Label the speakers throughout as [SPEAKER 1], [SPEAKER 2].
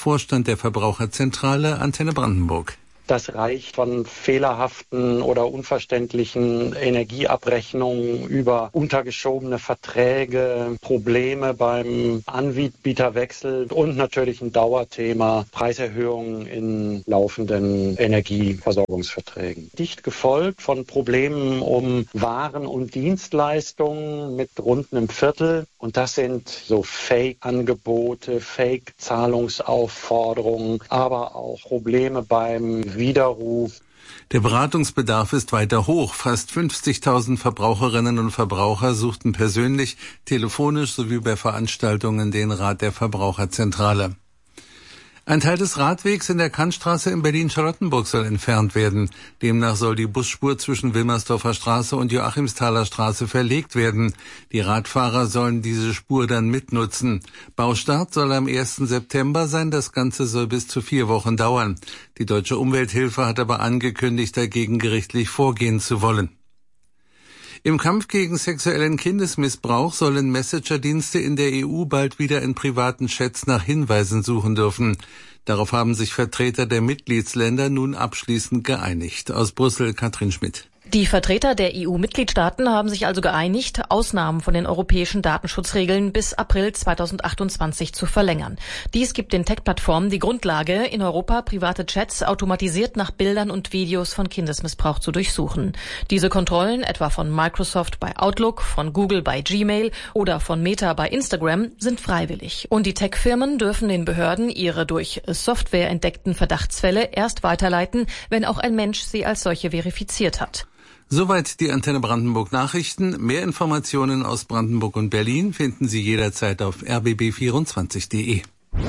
[SPEAKER 1] Vorstand der Verbraucherzentrale, Antenne Brandenburg.
[SPEAKER 2] Das reicht von fehlerhaften oder unverständlichen Energieabrechnungen über untergeschobene Verträge, Probleme beim Anbieterwechsel und natürlich ein Dauerthema Preiserhöhungen in laufenden Energieversorgungsverträgen. Dicht gefolgt von Problemen um Waren und Dienstleistungen mit rund einem Viertel. Und das sind so Fake-Angebote, Fake-Zahlungsaufforderungen, aber auch Probleme beim Widerruf.
[SPEAKER 1] Der Beratungsbedarf ist weiter hoch. Fast 50.000 Verbraucherinnen und Verbraucher suchten persönlich, telefonisch sowie bei Veranstaltungen den Rat der Verbraucherzentrale. Ein Teil des Radwegs in der Kantstraße in Berlin-Charlottenburg soll entfernt werden. Demnach soll die Busspur zwischen Wilmersdorfer Straße und Joachimsthaler Straße verlegt werden. Die Radfahrer sollen diese Spur dann mitnutzen. Baustart soll am 1. September sein. Das Ganze soll bis zu 4 Wochen dauern. Die Deutsche Umwelthilfe hat aber angekündigt, dagegen gerichtlich vorgehen zu wollen. Im Kampf gegen sexuellen Kindesmissbrauch sollen Messenger-Dienste in der EU bald wieder in privaten Chats nach Hinweisen suchen dürfen. Darauf haben sich Vertreter der Mitgliedsländer nun abschließend geeinigt. Aus Brüssel, Katrin Schmidt.
[SPEAKER 3] Die Vertreter der EU-Mitgliedstaaten haben sich also geeinigt, Ausnahmen von den europäischen Datenschutzregeln bis April 2028 zu verlängern. Dies gibt den Tech-Plattformen die Grundlage, in Europa private Chats automatisiert nach Bildern und Videos von Kindesmissbrauch zu durchsuchen. Diese Kontrollen, etwa von Microsoft bei Outlook, von Google bei Gmail oder von Meta bei Instagram, sind freiwillig. Und die Tech-Firmen dürfen den Behörden ihre durch Software entdeckten Verdachtsfälle erst weiterleiten, wenn auch ein Mensch sie als solche verifiziert hat.
[SPEAKER 1] Soweit die Antenne Brandenburg Nachrichten. Mehr Informationen aus Brandenburg und Berlin finden Sie jederzeit auf rbb24.de.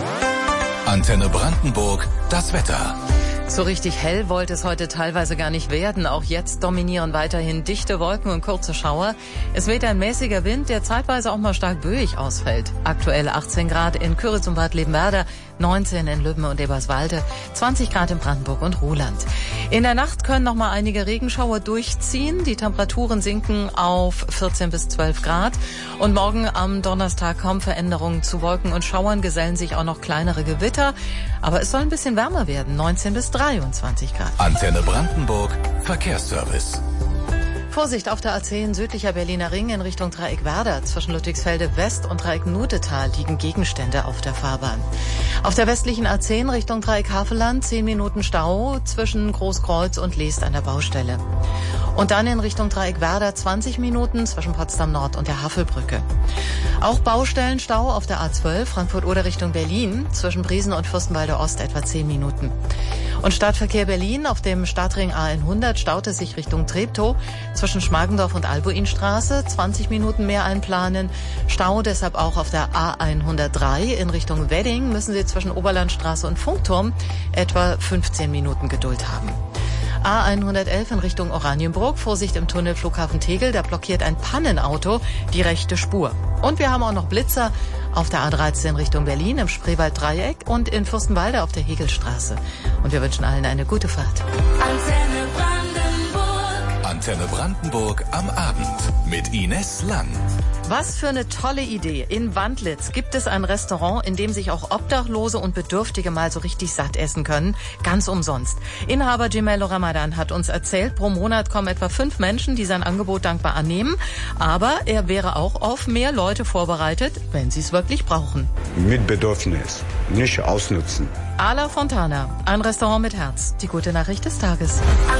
[SPEAKER 4] Antenne Brandenburg, das Wetter.
[SPEAKER 5] So richtig hell wollte es heute teilweise gar nicht werden. Auch jetzt dominieren weiterhin dichte Wolken und kurze Schauer. Es weht ein mäßiger Wind, der zeitweise auch mal stark böig ausfällt. Aktuell 18 Grad in Küritz und Bad Lebenwerder, 19 in Lübben und Eberswalde, 20 Grad in Brandenburg und Ruhland. In der Nacht können noch mal einige Regenschauer durchziehen. Die Temperaturen sinken auf 14 bis 12 Grad. Und morgen am Donnerstag kaum Veränderungen zu Wolken und Schauern, gesellen sich auch noch kleinere Gewitter. Aber es soll ein bisschen wärmer werden, 19 bis 23 Grad.
[SPEAKER 4] Antenne Brandenburg, Verkehrsservice.
[SPEAKER 5] Vorsicht auf der A10 südlicher Berliner Ring in Richtung Dreieckwerder. Zwischen Ludwigsfelde West und Dreieck-Nutetal liegen Gegenstände auf der Fahrbahn. Auf der westlichen A10 Richtung Dreieck-Havelland 10 Minuten Stau zwischen Großkreuz und Leest an der Baustelle. Und dann in Richtung Dreieckwerder 20 Minuten zwischen Potsdam Nord und der Havelbrücke. Auch Baustellenstau auf der A12 Frankfurt-Oder Richtung Berlin zwischen Briesen und Fürstenwalde Ost etwa 10 Minuten. Und Stadtverkehr Berlin auf dem Stadtring A100 staut es sich Richtung Treptow zwischen Schmargendorf und Albuinstraße 20 Minuten mehr einplanen. Stau deshalb auch auf der A103 in Richtung Wedding müssen Sie zwischen Oberlandstraße und Funkturm etwa 15 Minuten Geduld haben. A111 in Richtung Oranienburg, Vorsicht im Tunnel Flughafen Tegel, da blockiert ein Pannenauto die rechte Spur. Und wir haben auch noch Blitzer auf der A13 Richtung Berlin im Spreewald-Dreieck und in Fürstenwalde auf der Hegelstraße. Und wir wünschen allen eine gute Fahrt.
[SPEAKER 4] Antenne Brandenburg. Antenne Brandenburg am Abend mit Ines Lang.
[SPEAKER 5] Was für eine tolle Idee. In Wandlitz gibt es ein Restaurant, in dem sich auch Obdachlose und Bedürftige mal so richtig satt essen können. Ganz umsonst. Inhaber Gemello Ramadan hat uns erzählt, pro Monat kommen etwa 5 Menschen, die sein Angebot dankbar annehmen. Aber er wäre auch auf mehr Leute vorbereitet, wenn sie es wirklich brauchen.
[SPEAKER 6] Mit Bedürfnis, nicht ausnutzen.
[SPEAKER 5] Ala Fontana, ein Restaurant mit Herz. Die gute Nachricht des Tages.